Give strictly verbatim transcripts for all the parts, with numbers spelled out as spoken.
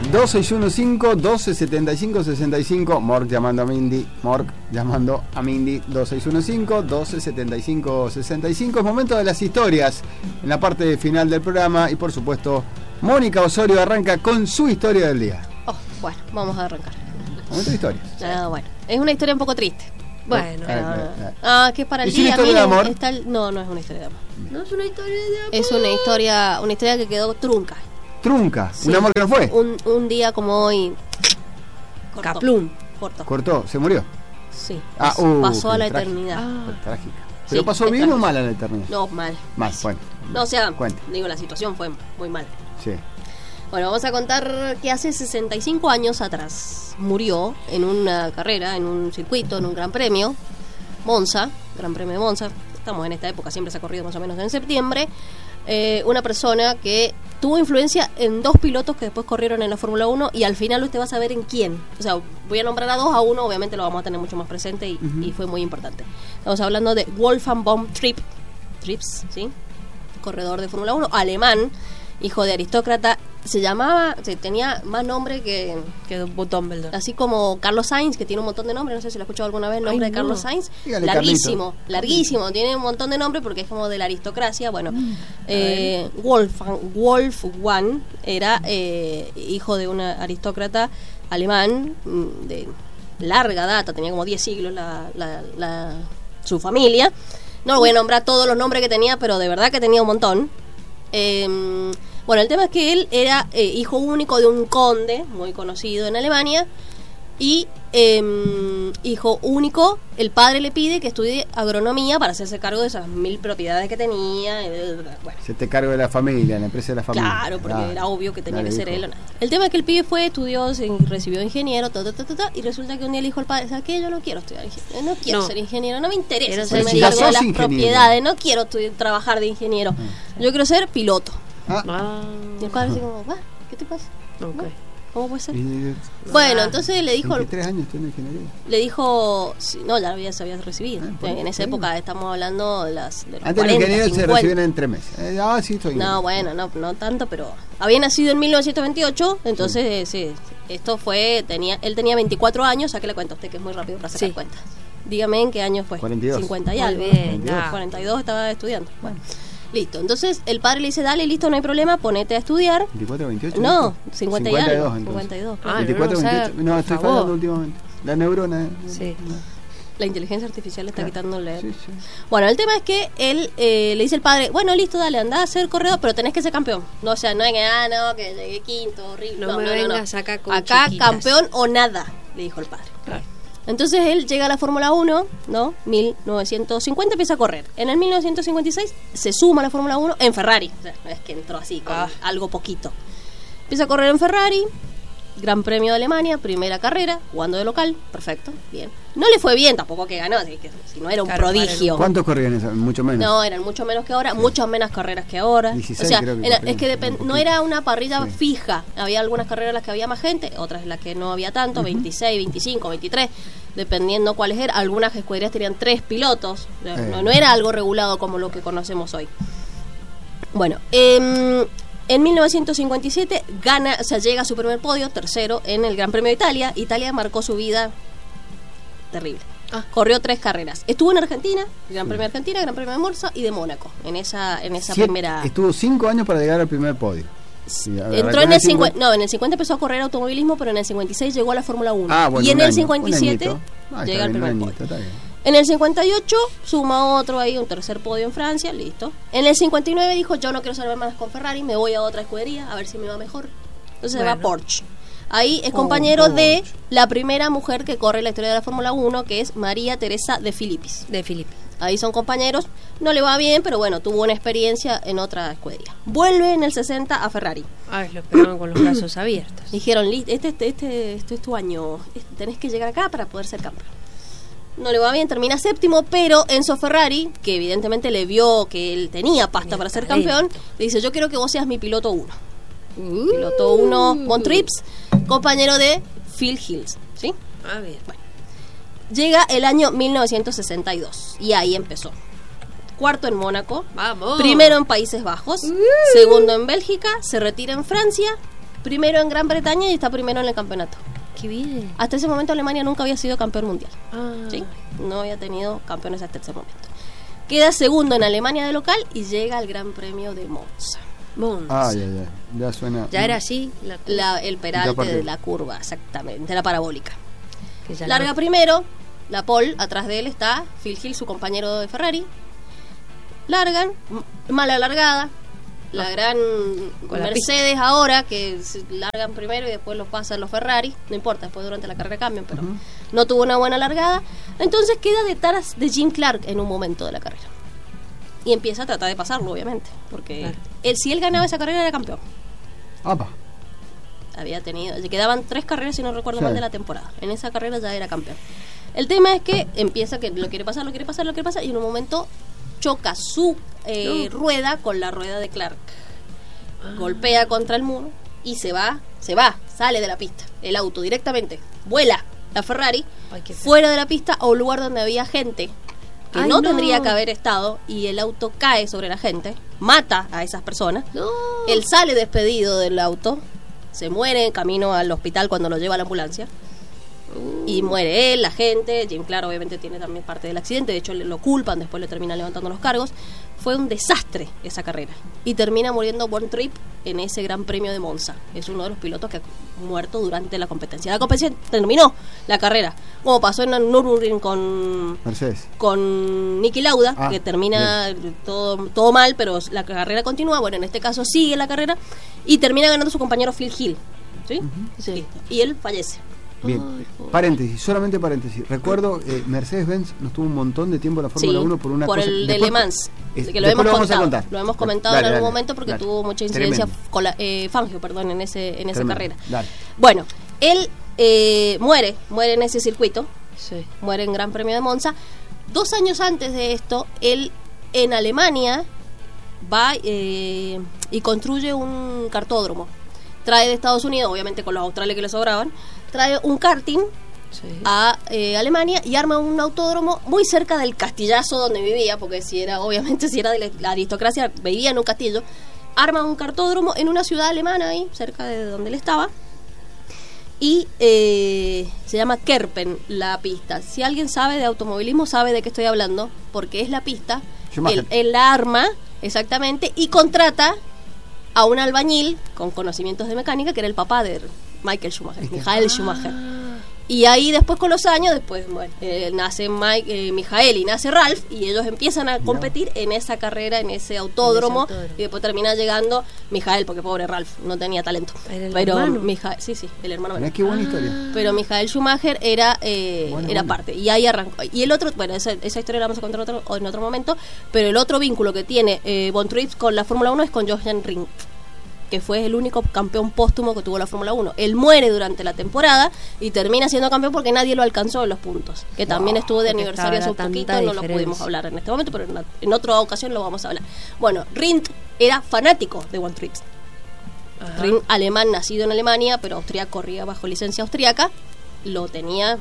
dos seis uno cinco, doce setenta y cinco, sesenta y cinco. Mork llamando a Mindy. Mork llamando a Mindy. dos seis uno cinco, doce setenta y cinco, sesenta y cinco. Es momento de las historias en la parte final del programa. Y por supuesto, Mónica Osorio arranca con su historia del día. Oh, bueno, vamos a arrancar. Momento de historias. Ah, bueno. Es una historia un poco triste. Bueno, eh, ah, eh, eh. ah, que para el ¿Es una día. historia de amor? Está el, no, no es una historia de amor. No es una historia de amor. Es una historia, una historia que quedó trunca. Trunca. Sí. Un amor que no fue. Un, un día como hoy. Cortó. Caplum. Cortó. Cortó, se murió. Sí. Ah, pasó, uh, pasó a la trágica. eternidad. Ah. Fue trágica. ¿Pero Sí, pasó es bien trágica. o mal a la eternidad? No, mal. Mal, bueno. No, o sea, Cuente. digo, la situación fue muy mal. Sí. Bueno, vamos a contar que hace sesenta y cinco años atrás murió en una carrera, en un circuito, en un gran premio, Monza, Gran Premio de Monza. Estamos en esta época, siempre se ha corrido más o menos en septiembre. Eh, una persona que tuvo influencia en dos pilotos que después corrieron en la Fórmula uno y al final usted va a saber en quién. O sea, voy a nombrar a dos, a uno obviamente lo vamos a tener mucho más presente y, uh-huh. y fue muy importante. Estamos hablando de Wolfgang von Tripp, Trips, ¿sí? Corredor de Fórmula uno, alemán, hijo de aristócrata. Se llamaba, se tenía más nombre que, Que Dumbledore. así como Carlos Sainz, que tiene un montón de nombres, no sé si lo has escuchado alguna vez, el nombre Ay, de Carlos no. Sainz, Dígale, larguísimo, Carlito. larguísimo, tiene un montón de nombres porque es como de la aristocracia. Bueno, eh, Wolfgang, Wolfgang era eh, hijo de una aristócrata alemán mm, de larga data, tenía como diez siglos la, la, la, su familia. No lo voy a nombrar todos los nombres que tenía, pero de verdad que tenía un montón. Eh, bueno, el tema es que él era eh, hijo único de un conde muy conocido en Alemania y eh, hijo único, el padre le pide que estudie agronomía para hacerse cargo de esas mil propiedades que tenía. eh, Bueno, Se te cargo de la familia, la empresa de la familia. claro, porque Ah, era obvio que tenía dale, que ser hijo. él o nada. El tema es que el pibe fue, estudió, se recibió ingeniero, ta, ta, ta, ta, ta, y resulta que un día le dijo al padre, ¿sabes qué? Yo no quiero estudiar ingeniero, no quiero No. ser ingeniero, no me interesa Quiero hacerme ser- cargo Ya de sos las ingeniero. propiedades, no quiero estudiar, trabajar de ingeniero, yo quiero ser piloto. Ah, Ah. Y el padre dice como, "¿Ah? ¿Qué te pasa? Ok. ¿Cómo puede ser?" y- Bueno, Ah. entonces le dijo, veintitrés años estudiando ingeniería. le dijo, sí, no, ya había, se había recibido. Ah, por en eso esa digo. época estamos hablando de, las, de los Antes los cuarenta, ingenieros se cincuenta. reciben en tres meses. Eh, ah, sí, estoy No, bueno, no, no tanto, pero había nacido en mil novecientos veintiocho, entonces eh, sí, esto fue, tenía, él tenía veinticuatro años, saque le cuenta a usted que es muy rápido para sacar Sí. cuentas. Dígame en qué año fue. cuarenta y dos. cincuenta y Muy algo. bien, ¿no? ah. cuarenta y dos estaba estudiando. Bueno, listo. Entonces el padre le dice, dale, listo, no hay problema, ponete a estudiar. ¿veinticuatro, veintiocho? No, ¿viste? cincuenta y cincuenta y algo. dos, entonces. cincuenta y dos. Ah, veinticuatro, no, no, o sea, veintiocho. No, estoy por favor. fallando últimamente. La neurona. eh, Sí. no. La inteligencia artificial está Claro. quitándole. Sí, sí. Bueno, el tema es que él eh, le dice al padre, bueno, listo, dale, anda a ser corredor, pero tenés que ser campeón. No, o sea, no es que, ah, no, que llegué quinto, horrible. No me vengas acá con Acá chiquitas. campeón o nada, le dijo el padre. Claro. Entonces él llega a la Fórmula uno, ¿no? mil novecientos cincuenta empieza a correr. En el mil novecientos cincuenta y seis se suma a la Fórmula uno en Ferrari. O sea, no es que entró así, con Ah. algo poquito. Empieza a correr en Ferrari, Gran Premio de Alemania, primera carrera, jugando de local, perfecto, bien. No le fue bien, tampoco que ganó, así que si no era un Claro, prodigio. ¿Cuántos corrían eso? Mucho menos. No, eran mucho menos que ahora, muchas menos carreras que ahora. dieciséis o sea, creo que era- corrían, es que depen- un no poquito. era una parrilla Sí. fija. Había algunas carreras en las que había más gente, otras en las que no había tanto, veintiséis, veinticinco, veintitrés, dependiendo cuáles eran. Algunas escuderías tenían tres pilotos, no, Eh. no, no era algo regulado como lo que conocemos hoy. Bueno, em, en mil novecientos cincuenta y siete gana, o sea, llega a su primer podio, tercero en el Gran Premio de Italia. Italia marcó su vida terrible. Ah. Corrió tres carreras. Estuvo en Argentina, Gran Premio de Argentina, Gran Premio de Monza y de Mónaco, en esa en esa Siete- primera. Estuvo cinco años para llegar al primer podio. Sí, a ver, Entró en el cincuenta. cincuenta, no, en el cincuenta empezó a correr automovilismo, pero en el cincuenta y seis llegó a la Fórmula uno. Ah, bueno, y en un el año, cincuenta y un siete añito. Ah, está llega al bien, primer un podio. añito, está bien. En el cincuenta y ocho suma otro ahí, un tercer podio en Francia, listo. En el cincuenta y nueve dijo, yo no quiero saber más con Ferrari, me voy a otra escudería, a ver si me va mejor. Entonces se va a Bueno. Porsche. Ahí es Oh, compañero de Porsche. la primera mujer que corre la historia de la Fórmula uno, que es María Teresa de Filippis. De Filipe. Ahí son compañeros, no le va bien, pero bueno, tuvo una experiencia en otra escudería. Vuelve en el sesenta a Ferrari. Ay, lo esperaban con los brazos abiertos. Dijeron, "Li- este, este, este, este es tu año, este, tenés que llegar acá para poder ser campeón." No le va bien, termina séptimo, pero Enzo Ferrari, que evidentemente le vio que él tenía pasta Tenía para ser talento. campeón, le dice, yo quiero que vos seas mi piloto uno. Piloto uno, Von Trips, compañero de Phil Hills, ¿sí? Ah, bien. Llega el año mil novecientos sesenta y dos y ahí empezó. Cuarto en Mónaco, Vamos. primero en Países Bajos, segundo en Bélgica, se retira en Francia primero en Gran Bretaña y está primero en el campeonato. Qué bien. Hasta ese momento Alemania nunca había sido campeón mundial. Ah. ¿Sí? No había tenido campeones hasta ese momento. Queda segundo en Alemania de local y llega al Gran Premio de Monza. Monza. Ay, ay, ay. Ya suena. Ya era así. La, La, el Ya peralte partió. de la curva, exactamente, la parabólica. que ya Larga no- primero, la pole, atrás de él está Phil Hill, su compañero de Ferrari. Largan, m- mala largada. La Ah. gran Con la Mercedes ahora, que se largan primero y después los pasan los Ferrari. No importa, después durante la carrera cambian, pero Ujú. no tuvo una buena largada. Entonces queda detrás de Jim Clark en un momento de la carrera. Y empieza a tratar de pasarlo, obviamente. Porque Claro. él, si él ganaba esa carrera, era campeón. Apa. Había tenido, le quedaban tres carreras, si no recuerdo Sí. mal, de la temporada. En esa carrera ya era campeón. El tema es que empieza que lo quiere pasar, lo quiere pasar, lo quiere pasar, y en un momento choca su eh, No. rueda con la rueda de Clark. Ah. Golpea contra el muro y se va, se va, sale de la pista. El auto directamente vuela la Ferrari Ay, qué feo. fuera de la pista a un lugar donde había gente que Ay, no, no. tendría que haber estado, y el auto cae sobre la gente, mata a esas personas. No. Él sale despedido del auto, se muere en camino al hospital cuando lo lleva a la ambulancia. Y muere él, la gente. Jim Clark obviamente tiene también parte del accidente. De hecho, le- lo culpan, después le terminan levantando los cargos. Fue un desastre esa carrera. Y termina muriendo Von Tripp en ese Gran Premio de Monza. Es uno de los pilotos que ha muerto durante la competencia. La competencia terminó la carrera, como pasó en el Nürburgring con Mercedes. con Niki Lauda, Ah, que termina todo, todo mal, pero la carrera continúa. Bueno, en este caso sigue la carrera y termina ganando su compañero Phil Hill. ¿Sí? Sí. Listo. Y él fallece. Bien. Ay, pobre. Paréntesis, solamente paréntesis. Recuerdo, eh, Mercedes-Benz nos tuvo un montón de tiempo en la Fórmula Sí, uno por una por cosa. el de después- Le Mans, es- que lo después hemos vamos a contado. contar. Lo hemos comentado Dale, en algún dale, momento porque dale. tuvo mucha incidencia Tremendo. con la, eh, Fangio, perdón, en ese en esa Tremendo. carrera. Dale. Bueno, él eh, muere, muere en ese circuito, Sí. muere en Gran Premio de Monza. Dos años antes de esto, él en Alemania va eh, y construye un kartódromo. Trae de Estados Unidos, obviamente con los australes que le sobraban, trae un karting Sí. a eh, Alemania y arma un autódromo muy cerca del castillazo donde vivía, porque si era, obviamente, si era de la- la aristocracia, vivía en un castillo. Arma un cartódromo en una ciudad alemana ahí, cerca de donde él estaba. Y eh, se llama Kerpen la pista. Si alguien sabe de automovilismo, sabe de qué estoy hablando, porque es la pista. Schumacher. Él, él la arma, exactamente, y contrata a un albañil con conocimientos de mecánica, que era el papá de Michael Schumacher, ¿Viste? Michael Schumacher. Ah. Y ahí después con los años, después bueno, eh, nace Mike, eh, Mijael y nace Ralph, y ellos empiezan a competir en esa carrera, en ese autódromo, En ese autódromo. y después termina llegando Mijael, porque pobre Ralph, no tenía talento. Era el Pero hermano. Mijael, sí, sí, el hermano Mirá menor. qué buena historia. Pero Michael Schumacher era eh, Bueno, era bueno. parte, y ahí arrancó. Y el otro, bueno, esa, esa historia la vamos a contar otro, en otro momento, pero el otro vínculo que tiene eh, Von Tripp con la Fórmula uno es con Jochen Rindt, que fue el único campeón póstumo que tuvo la Fórmula uno. Él muere durante la temporada y termina siendo campeón porque nadie lo alcanzó en los puntos. Que también estuvo de porque aniversario hace un estaba poquito, tanta no lo diferencia. pudimos hablar en este momento, pero en, la- en otra ocasión lo vamos a hablar. Bueno, Rindt era fanático de Von Tripp. Ajá. Rindt, alemán, nacido en Alemania, pero austríaco, corría bajo licencia austríaca, lo tenía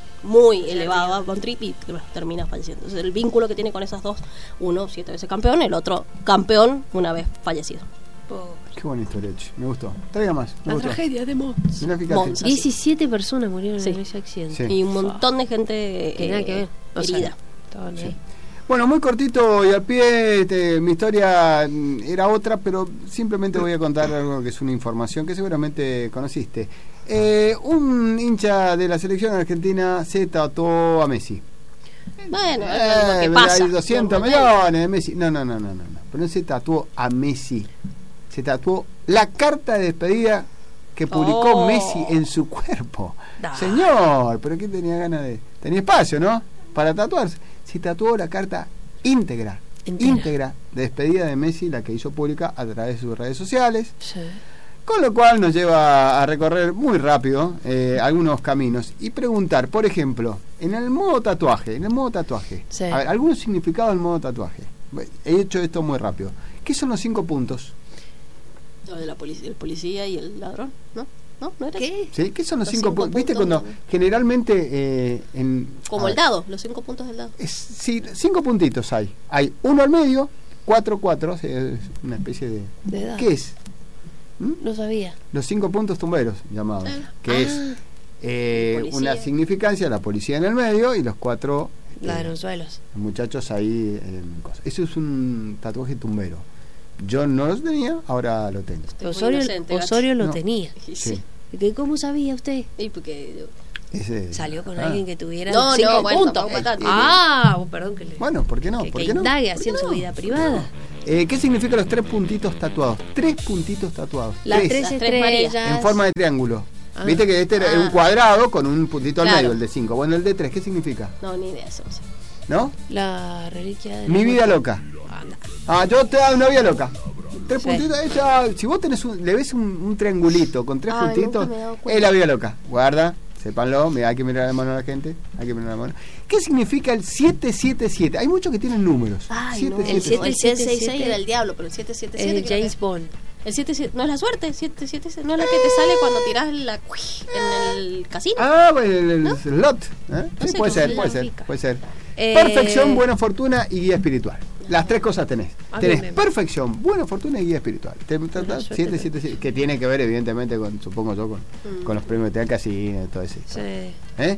muy elevado a Von Tripp y bueno, termina falleciendo. Entonces, el vínculo que tiene con esas dos, uno siete veces campeón, el otro campeón una vez fallecido. Pobre. Qué buena historia, che. Me gustó. Traiga más. Me La gustó. tragedia de Monza. Mirá, fíjate. Monza. Así. diecisiete personas murieron Sí. en ese accidente. Sí. Y un montón de gente Que nada eh, que ver. O sea, herida. estaban Sí. ahí. Bueno, muy cortito y al pie, este, mi historia mm, era otra, pero simplemente voy a contar algo que es una información que seguramente conociste. Eh, un hincha de la selección argentina se tatuó a Messi. Bueno, es Eh, lo que pasa. hay doscientos Normalmente. millones de Messi. No, no, no, no, no, no. Pero no se tatuó a Messi. Se tatuó la carta de despedida que publicó Oh. Messi en su cuerpo. Da. Señor, pero ¿qué tenía ganas de...? Tenía espacio, ¿no? Para tatuarse. Se tatuó la carta íntegra. Entera. Íntegra de despedida de Messi, la que hizo pública a través de sus redes sociales. Sí. Con lo cual nos lleva a recorrer muy rápido eh, algunos caminos y preguntar, por ejemplo, en el modo tatuaje, en el modo tatuaje, Sí. a ver, algunos significados del modo tatuaje. He hecho esto muy rápido. ¿Qué son los cinco puntos? Lo de la policía, el policía y el ladrón, ¿no? ¿No? ¿No era ¿Qué? ¿Sí? ¿Qué son los, Los cinco, cinco puntos? ¿Viste puntos. cuando generalmente eh, en como a el ver, dado, los cinco puntos del dado. es- sí, cinco puntitos hay. Hay uno al medio, cuatro, cuatro, es una especie de... De edad. ¿Qué es? ¿Mm? No sabía. Los cinco puntos tumberos, llamados. Ah. Que Ah. es eh, Policía. una significancia, la policía en el medio y los cuatro eh, Ladronzuelos. muchachos ahí en cosas. Eso es un tatuaje tumbero. Yo no lo tenía, ahora lo tengo. Estoy muy Osorio, inocente, Gachi. Osorio lo No. tenía. Y Sí. sí. ¿Y que ¿Cómo sabía usted? Y porque... Ese- Salió con ah. alguien que tuviera No, cinco no, bueno, puntos. tampoco para tanto. Ah, oh, perdón que le... Bueno, ¿por qué no? que, ¿Por que qué no? indague ¿Por así qué en su no? vida privada. Eh, ¿Qué significan los tres puntitos tatuados? Tres puntitos tatuados. Las Tres. tres Las tres Marías. estrellas. En forma de triángulo. Ah. Viste que este era Ah. un cuadrado con un puntito al Claro. medio, el de cinco. Bueno, el de tres, ¿qué significa? No, ni idea eso. No sé. ¿No? La reliquia de... Mi la vida muerte. loca. Anda. Ah, yo te doy una vida loca. Tres Sí. puntitos, ella, si vos tenés un, le ves un, un triangulito con tres Ay, puntitos, nunca me he dado cuenta. es la vida loca. Guarda, sépanlo, mira, hay que mirar la mano a la gente, hay que mirar la mano. ¿Qué significa el siete siete siete? Hay muchos que tienen números. Ay, no. siete, El siete, No, el siete, siete seis seis siete. era el diablo, pero el siete siete Es siete el James Bond. El siete siete no es la suerte, siete siete no es la que te sale cuando tirás la en el casino. Ah, bueno, el, el slot. ¿eh? No Sí, sé puede cómo ser, se puede ser, significa. puede ser. Eh, Perfección, buena fortuna y guía espiritual. Las tres cosas tenés. Ah, Tenés bien, bien. perfección, buena fortuna y guía espiritual. Te- te- Buena te- suerte, siete siete siete, que tiene que ver evidentemente con, supongo yo, con, Mm. con los premios de casino y todo eso. Sí. ¿Eh?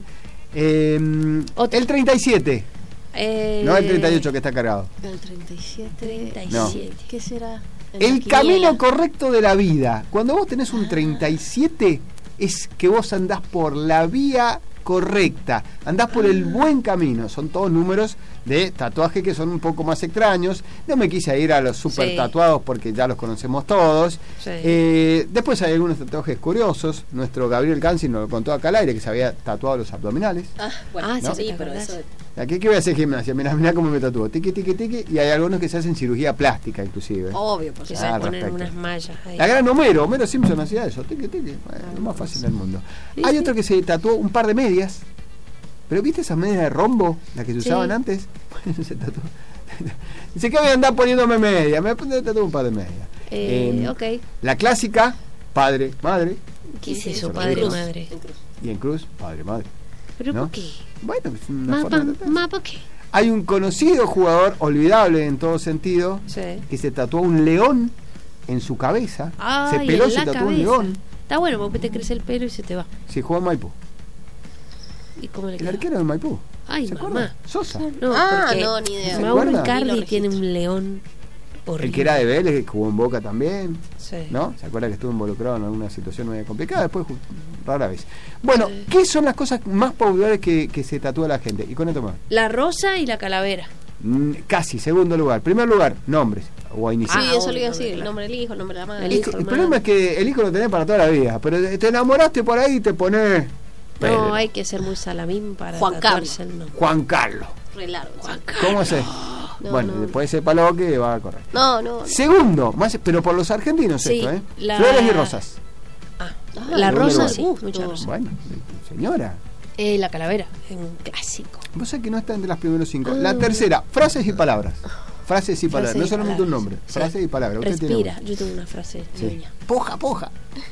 Eh, Otro. el treinta y siete, Eh, no el treinta y ocho que está cargado. El treinta y siete. treinta y No. siete. ¿Qué será? En El la camino quiniela. correcto de la vida. Cuando vos tenés un treinta y siete, es que vos andás por la vía correcta, andás por el buen camino. Son todos números de tatuaje que son un poco más extraños. No me quise ir a los super Sí. tatuados porque ya los conocemos todos. Sí. Eh, después hay algunos tatuajes curiosos. Nuestro Gabriel Cansi nos lo contó acá al aire, que se había tatuado los abdominales. Ah, bueno, Ah, sí, sí, ¿te pero acordás? eso. Aquí que voy a hacer gimnasia, mirá, mirá cómo me tatúo, tiqui, tiqui, tiqui, y hay algunos que se hacen cirugía plástica inclusive. Obvio, por Que supuesto. se Ah, ponen respecto. unas mallas ahí. La gran Homero, Homero Simpson hacía eso, tiqui, tiqui, bueno, lo más fácil del mundo. Sí, Hay sí. otro que se tatuó un par de medias, pero ¿viste esas medias de rombo, las que se Sí. usaban antes? Bueno, se tatuó. Dice que voy a andar poniéndome medias, me tatuó un par de medias. Eh, Eh, ok. La clásica, padre, madre, ¿Qué es Sí, eso, sí, padre cruz. madre? En cruz. y en cruz, padre, madre. ¿Pero ¿No? por qué? Bueno, es una ¿Más forma de pa- tatuar. más por qué? Hay un conocido jugador, olvidable en todo sentido, Sí. que se tatuó un león en su cabeza. Ay, se peló, en se la tatuó un cabeza. león. Está bueno, porque te crece el pelo y se te va. Se jugó en Maipú. ¿Y cómo le El queda? arquero de Maipú. Ay, ¿Se mamá. acuerda? Sosa. No, Ah, porque no, ni idea. ¿Se Mauro acuerda? Ni Icardi lo tiene registro. un león horrible. El que era de Vélez, que jugó en Boca también. Sí. ¿No? ¿Se acuerda que estuvo involucrado en alguna situación medio complicada? Después, ju- rara vez. Bueno, Sí. ¿qué son las cosas más populares que, que se tatúa la gente? Y con esto más. La rosa y la calavera. Mm, Casi, segundo lugar. Primer lugar, nombres o Sí, iniciales. Ah, eso le iba a obvio, decir. El claro. nombre del hijo, el nombre de la madre. El Es hijo, que el hermano. problema es que el hijo lo tenés para toda la vida, pero te enamoraste por ahí y te pones Pedro. No, hay que ser muy salamín para Juan tatuarse Carlos. el nombre. Juan Carlos. Re largo. Juan sí. Carlos. ¿Cómo se? No, bueno, no. puede ser palo que va a correr. No, no. no. Segundo, más, pero por los argentinos Sí, esto, ¿eh? la- Flores y rosas. Ah, Ah, la segundo rosa lugar. sí, Gusto. mucha rosa. Bueno, señora, Eh, la calavera, es un clásico. vos sabés que no está entre las primeros cinco. Ah. La tercera, frases y palabras. Frases y palabras, Frases no y solamente un palabras. nombre. Sí. Frases y palabras. Usted tiene Respira, una. yo tengo una frase Sí. ñoña. Poja, poja.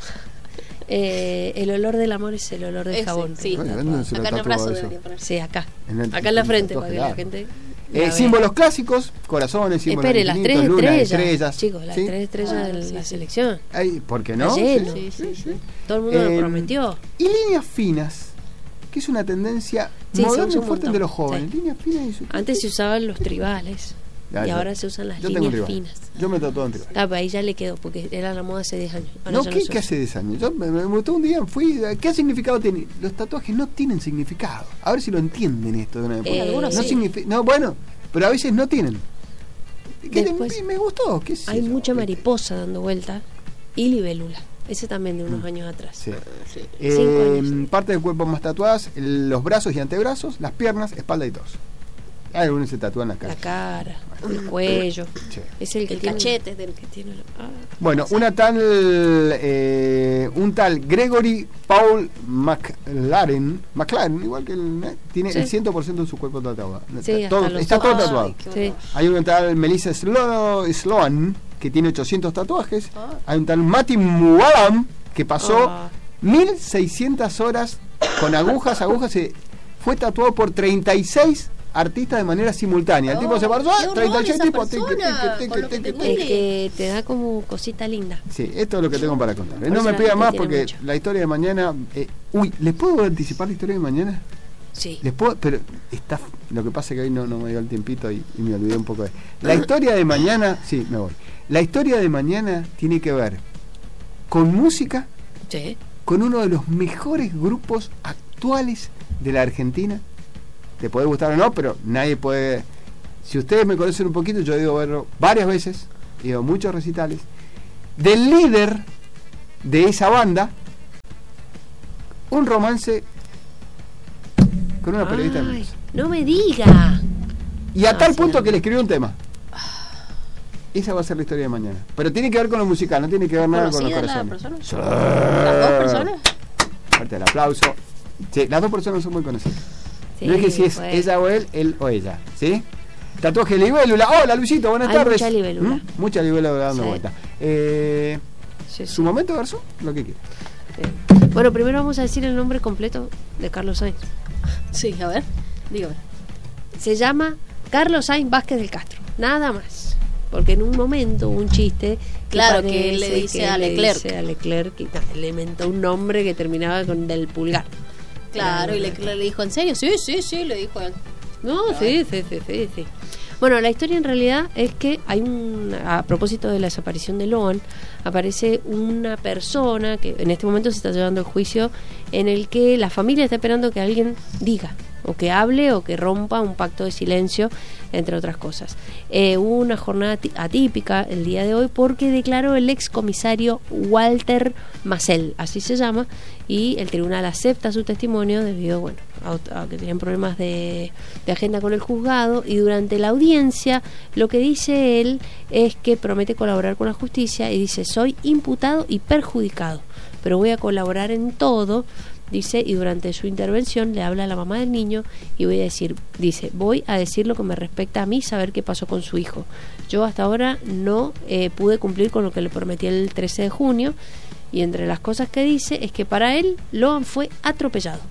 Eh, el olor del amor es el olor del Ese, jabón. sí. Bueno, ¿dónde se lo Acá en el tatuó brazo eso? debería poner. Sí, acá. En el- Acá en la en el frente, tatuaje, para que la claro. gente. Eh, la vea. símbolos clásicos, corazones, símbolos Espere, las tres infinitos, lunas, estrellas. estrellas. Chicos, las ¿sí? tres estrellas Ah, de sí, la sí. selección. Ay, ¿por qué no? Está lleno. Sí, sí, sí. Todo el mundo Eh, lo prometió. Y líneas finas, que es una tendencia Sí, moderna son y un fuerte montón. de los jóvenes. Sí. Líneas finas y su- Antes se usaban los tribales Ya, y yo- ahora se usan las yo tengo líneas tribal. finas. Yo me tatué en tribal. Ah, pues ahí ya le quedó, porque era la moda hace diez años. Ahora No, ya ¿qué, se ¿qué usa. hace diez años? Yo me, me gustó un día, fui. ¿Qué significado tiene? Los tatuajes no tienen significado. A ver si lo entienden esto de una vez. por Eh, todas. algunos no sí. signifi- No, bueno, pero a veces no tienen. ¿Qué te- Después, me gustó. ¿Qué sé Hay yo? mucha mariposa dando vuelta y libélula. Ese también de unos Mm. años atrás. Sí. Sí. Eh, Cinco años. parte del cuerpo más tatuadas, el- los brazos y antebrazos, las piernas, espalda y torso. Hay algunos que se tatúan la cara. La cara, el cuello. Sí. Es el que El tiene cachete del que tiene la- ah. Bueno, una tal, eh, un tal Gregory Paul McLaren, McLaren, igual que el, eh, tiene Sí. el cien por ciento de su cuerpo tatuado. Sí, Está, todo, hasta los está todo ojos. tatuado. Ay, qué Sí. horror. Hay un tal Melissa Slo- Sloan, que tiene ochocientos tatuajes. Ah. Hay un tal Mati Mualam, que pasó Ah. mil seiscientas horas con agujas, agujas, se fue tatuado por treinta y seis artistas de manera simultánea. El tipo Oh, se pasó, qué horror treinta y ocho esa tipos. persona, con lo que te Es duele. que te da como cosita linda. Sí, esto es lo que tengo para contar. Por No eso me la pidan gente más tiene porque mucho. la historia de mañana... eh, uy, ¿les puedo anticipar la historia de mañana? Sí. Les puedo, pero está, lo que pasa es que hoy no, no me dio el tiempito y, y me olvidé un poco de... La historia de mañana, sí, me voy. La historia de mañana tiene que ver con música, Sí. con uno de los mejores grupos actuales de la Argentina. Te puede gustar o no, pero nadie puede... Si ustedes me conocen un poquito, yo he ido a verlo varias veces, he ido a muchos recitales, del líder de esa banda, un romance con una periodista de Ay, Mendoza. no me diga. Y a Ah, tal sí, punto no. que le escribió un tema. Esa va a ser la historia de mañana. Pero tiene que ver con lo musical, no tiene que ver nada con los ¿Conocida la corazones. persona? Sí. ¿Las dos personas? Fuerte el aplauso. Sí, las dos personas son muy conocidas. Sí, no es que si es pues. ella o él, él o ella. ¿Sí? Tatuaje libélula. Hola Luisito, buenas Hay tardes. mucha libélula. ¿Mm? Mucha libélula dando Sí. vuelta. Eh, Sí, sí. ¿Su momento, Garzón? Lo que quiera. Sí. Bueno, primero vamos a decir el nombre completo de Carlos Sainz. Sí, a ver, dígame. Se llama Carlos Sainz Vázquez del Castro, nada más. Porque en un momento hubo un chiste que Claro, que él le parece dice que a le Leclerc. dice a Leclerc que nah, le inventó un nombre que terminaba con del pulgar. Claro, y le, le dijo, ¿en serio? Sí, sí, sí, le dijo él. No, sí, sí, sí, sí, sí. Bueno, la historia en realidad es que hay un, a propósito de la desaparición de Loan, aparece una persona que en este momento se está llevando el juicio en el que la familia está esperando que alguien diga, o que hable, o que rompa un pacto de silencio, entre otras cosas. Eh, hubo una jornada ti- atípica el día de hoy porque declaró el ex comisario Walter Massel, así se llama, y el tribunal acepta su testimonio debido, bueno, a, a que tenían problemas de, de agenda con el juzgado, y durante la audiencia lo que dice él es que promete colaborar con la justicia y dice: soy imputado y perjudicado, pero voy a colaborar en todo, dice, y durante su intervención le habla a la mamá del niño y voy a decir, dice, voy a decir lo que me respecta a mí, saber qué pasó con su hijo. Yo hasta ahora no eh, pude cumplir con lo que le prometí el trece de junio, y entre las cosas que dice es que para él Loan fue atropellado.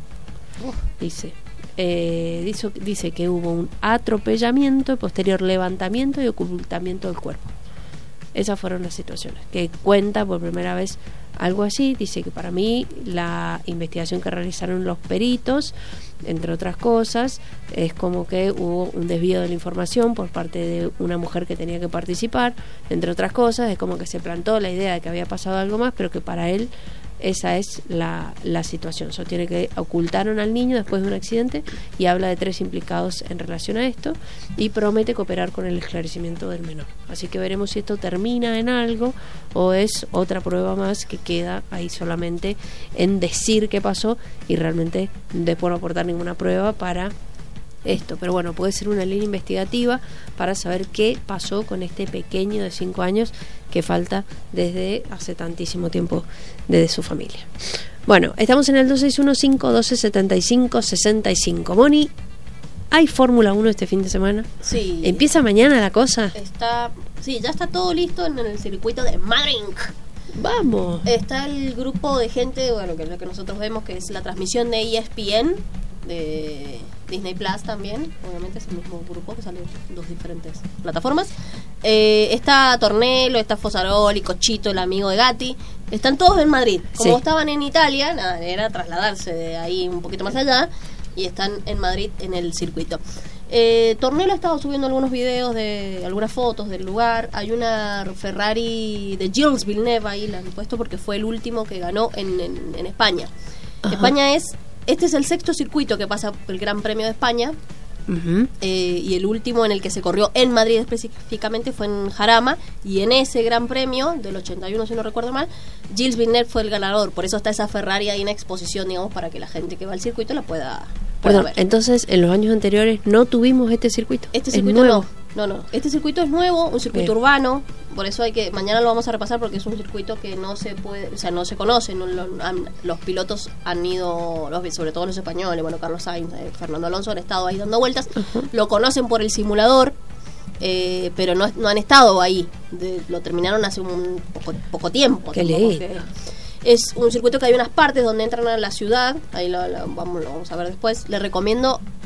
Dice, eh, dice, dice que hubo un atropellamiento, posterior levantamiento y ocultamiento del cuerpo. Esas fueron las situaciones. Que cuenta por primera vez algo así. Dice que para mí la investigación que realizaron los peritos, entre otras cosas, es como que hubo un desvío de la información por parte de una mujer que tenía que participar, entre otras cosas. Es como que se plantó la idea de que había pasado algo más, pero que para él esa es la, la situación. Sostiene que ocultaron al niño después de un accidente y habla de tres implicados en relación a esto y promete cooperar con el esclarecimiento del menor. Así que veremos si esto termina en algo o es otra prueba más que queda ahí solamente en decir qué pasó y realmente después no aportar ninguna prueba para esto. Pero bueno, puede ser una línea investigativa para saber qué pasó con este pequeño de cinco años que falta desde hace tantísimo tiempo desde su familia. Bueno, estamos en el dos seis uno, cinco uno dos, siete cinco seis cinco. Moni, ¿hay Fórmula uno este fin de semana? Sí. ¿Empieza mañana la cosa? Está, sí, ya está todo listo en el circuito de Madrid. Vamos. Está el grupo de gente, bueno, que es lo que nosotros vemos, que es la transmisión de E S P N, de Disney Plus también, obviamente es el mismo grupo que sale en dos diferentes plataformas. Eh, está Tornello, está Fosaroli, Cochito, el amigo de Gatti, están todos en Madrid. Como Sí. estaban en Italia, nada, era trasladarse de ahí un poquito más allá, y están en Madrid en el circuito. Eh, Tornello ha estado subiendo algunos videos, de algunas fotos del lugar. Hay una Ferrari de Gilles Villeneuve ahí, la han puesto porque fue el último que ganó en, en, en España. Ajá. España es, este es el sexto circuito que pasa el Gran Premio de España. Uh-huh. Eh, y el último en el que se corrió en Madrid específicamente fue en Jarama, y en ese Gran Premio del ochenta y uno, si no recuerdo mal, Gilles Villeneuve fue el ganador. Por eso está esa Ferrari ahí en exposición, digamos, para que la gente que va al circuito la pueda, pueda Perdón, ver. entonces en los años anteriores no tuvimos este circuito. Este Es circuito nuevo. no, no, no. Este circuito es nuevo, un circuito Bien. urbano. Por eso hay que, mañana lo vamos a repasar porque es un circuito que no se puede, o sea, no se conoce. No, lo- han- los pilotos han ido, los, sobre todo los españoles, bueno, Carlos Sainz, eh, Fernando Alonso han estado ahí dando vueltas. Ajá. Lo conocen por el simulador, eh, pero no, no han estado ahí. De- lo terminaron hace un poco, poco tiempo. Qué tampoco lindo. que- es un circuito que hay unas partes donde entran a la ciudad, ahí lo, lo vamos, lo vamos a ver después. Les recomiendo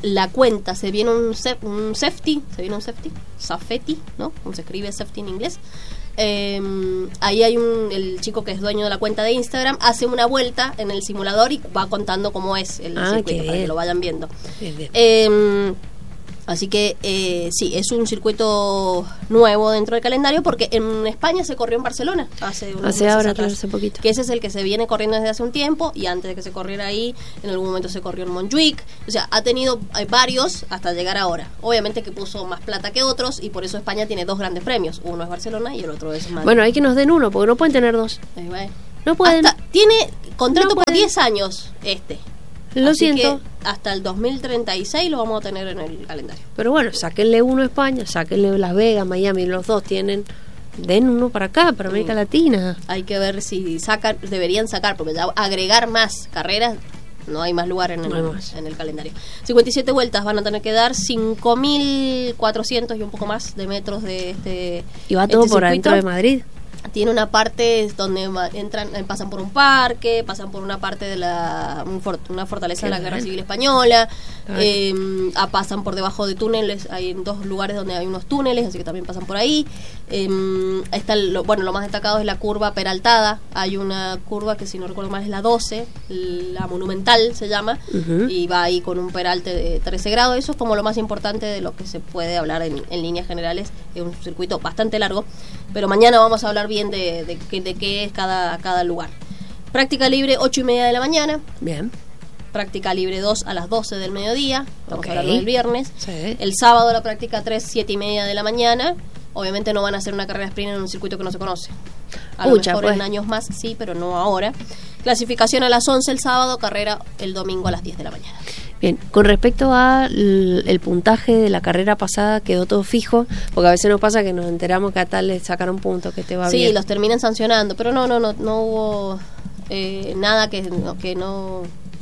la cuenta, se viene un, sef, un safety, se viene un safety, safety, ¿no? Como se escribe safety en inglés. Eh, ahí hay un, el chico que es dueño de la cuenta de Instagram hace una vuelta en el simulador y va contando cómo es el ah, circuito para que lo vayan viendo. Bien, bien. Eh, así que eh, sí, es un circuito nuevo dentro del calendario porque en España se corrió en Barcelona hace unos hace meses ahora, atrás, hace poquito. que ese es el que se viene corriendo desde hace un tiempo y antes de que se corriera ahí, en algún momento se corrió en Montjuic. O sea, ha tenido hay varios hasta llegar ahora. Obviamente que puso más plata que otros y por eso España tiene dos grandes premios. Uno es Barcelona y el otro es Madrid. Bueno, hay que nos den uno porque no pueden tener dos. Ahí va. No pueden. Hasta, tiene contrato No por pueden. diez años este. Lo Así siento. que hasta el dos mil treinta y seis lo vamos a tener en el calendario. Pero bueno, sáquenle uno a España, sáquenle Las Vegas, Miami, los dos tienen. Den uno para acá, para América Mm. Latina. Hay que ver si sacan, deberían sacar, porque ya agregar más carreras, no hay más lugar en el, No hay más. en el calendario. cincuenta y siete vueltas van a tener que dar cinco mil cuatrocientos y un poco más de metros de este. Y va todo este por circuito. adentro de Madrid. Tiene una parte donde va- entran, eh, pasan por un parque, pasan por una parte de la un for- una fortaleza Qué de la Guerra bien. Civil Española, Claro. eh, ah, pasan por debajo de túneles, hay en dos lugares donde hay unos túneles, así que también pasan por ahí. Eh, está el- lo, bueno, lo más destacado es la curva peraltada, hay una curva que si no recuerdo mal es la doce, la monumental se llama, Ujú. y va ahí con un peralte de trece grados. Eso es como lo más importante de lo que se puede hablar en, en líneas generales. Es un circuito bastante largo, pero mañana vamos a hablar bien de, de, qué- de qué es cada, cada lugar. Práctica libre ocho y media de la mañana, Bien. práctica libre dos a las doce del mediodía, estamos Ok. hablando del viernes. Sí. El sábado la práctica tres, siete y media de la mañana. Obviamente no van a hacer una carrera sprint en un circuito que no se conoce. A lo Pucha, mejor pues. en años más sí, pero no ahora. Clasificación a las once el sábado, carrera el domingo a las diez de la mañana. Bien, con respecto al el puntaje de la carrera pasada, quedó todo fijo, porque a veces nos pasa que nos enteramos que a tal le sacaron puntos, que te va Sí, bien. los terminan sancionando, pero no, no, no, no hubo eh, nada que no, que no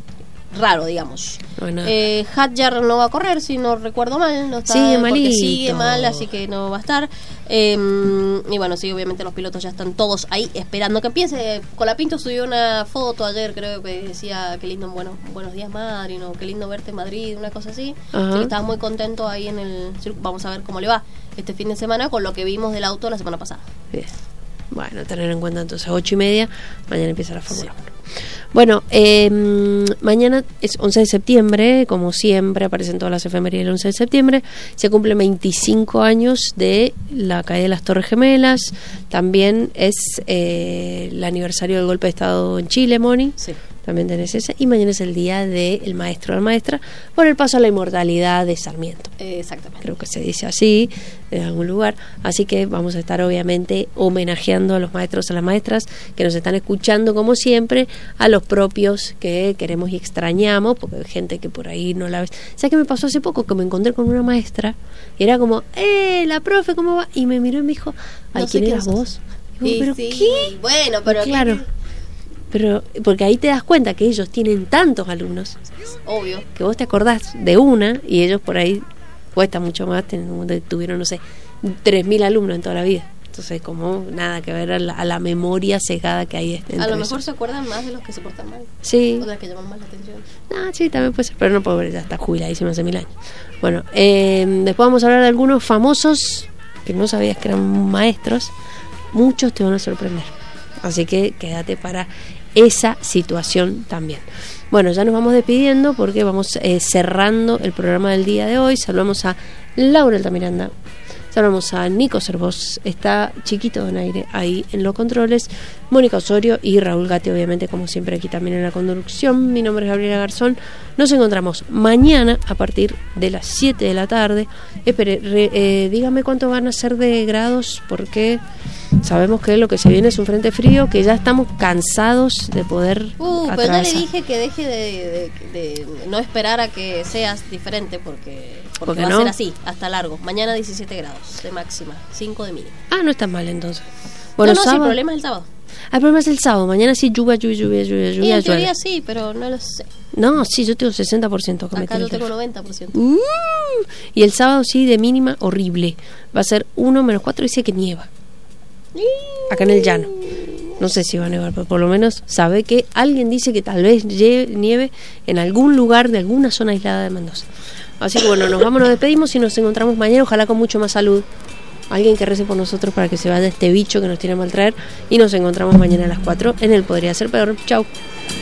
raro, digamos. No hay nada. Eh, Hadjar no va a correr, si no recuerdo mal, no está, Sigue porque malito. sigue mal, así que no va a estar. Eh, y bueno, sí, obviamente los pilotos ya están todos ahí esperando que empiece. Colapinto subió una foto ayer, creo que decía qué lindo, bueno, buenos días Madrid, no, qué lindo verte en Madrid, una cosa así. Ajá. Así que estaba muy contento ahí en el circo. Vamos a ver cómo le va este fin de semana con lo que vimos del auto la semana pasada. Bien. Bueno, tener en cuenta entonces ocho y media, mañana empieza la Fórmula uno. Bueno, eh, mañana es once de septiembre, como siempre aparecen todas las efemérides el once de septiembre, se cumplen veinticinco años de la caída de las Torres Gemelas, también es eh, el aniversario del golpe de Estado en Chile, Moni. Sí. También tenés ese. Y mañana es el día del maestro o la maestra por el paso a la inmortalidad de Sarmiento. Eh, exactamente. Creo que se dice así en algún lugar. Así que vamos a estar obviamente homenajeando a los maestros y a las maestras que nos están escuchando como siempre, a los propios que queremos y extrañamos, porque hay gente que por ahí no la ves. ¿Sabes qué me pasó hace poco? Que me encontré con una maestra y era como, ¡eh, la profe, ¿cómo va? Y me miró y me dijo, ay, No sé ¿quién quién eras sos. vos? Y Sí, yo, ¿pero sí. qué? Bueno, pero Claro. ¿qué- Pero porque ahí te das cuenta que ellos tienen tantos alumnos obvio. que vos te acordás de una y ellos por ahí cuesta mucho más, ten- tuvieron, no sé, tres mil alumnos en toda la vida. Entonces, como nada que ver a la, a la memoria cegada que hay entre A lo esos. mejor se acuerdan más de los que se portan mal. Sí, O de los que llaman más la atención. ah, sí, también puede ser, pero no puedo ver, ya está jubiladísimo hace mil años. Bueno, eh, después vamos a hablar de algunos famosos que no sabías que eran maestros. Muchos te van a sorprender. Así que quédate para esa situación también. Bueno, ya nos vamos despidiendo porque vamos eh, cerrando el programa del día de hoy. Saludamos a Laura Altamiranda, saludamos a Nico Cervos, está Chiquito Donaire ahí en los controles, Mónica Osorio y Raúl Gatti, obviamente como siempre aquí también en la conducción. Mi nombre es Gabriela Garzón. Nos encontramos mañana a partir de las siete de la tarde. Espere, re, eh, dígame cuánto van a ser de grados, porque sabemos que lo que se viene es un frente frío que ya estamos cansados de poder Uh, pero ya le atravesar. dije que deje de, de- de no esperar a que seas diferente porque, porque ¿Por qué va no? a ser así, hasta largo. Mañana diecisiete grados de máxima, cinco de mínima. Ah, no está mal entonces. Bueno, no, no, sí, el sábado. problema es el sábado. Ah, el problema es el sábado. Mañana sí, lluvia, lluvia, lluvia, lluvia, Y lluvia. en teoría llueve. sí, pero no lo sé. No, sí, yo tengo sesenta por ciento que me Acá tiene yo el tengo teléfono. noventa por ciento. Uh, y el sábado sí, de mínima, horrible. Va a ser uno menos cuatro, dice que nieva. Acá en el llano. No sé si va a nevar, pero por lo menos sabe que alguien dice que tal vez nieve en algún lugar de alguna zona aislada de Mendoza. Así que bueno, nos vamos, nos despedimos y nos encontramos mañana, ojalá con mucho más salud. Alguien que rece por nosotros para que se vaya este bicho que nos tiene a maltraer. Y nos encontramos mañana a las cuatro en el Podría Ser Peor. Chau.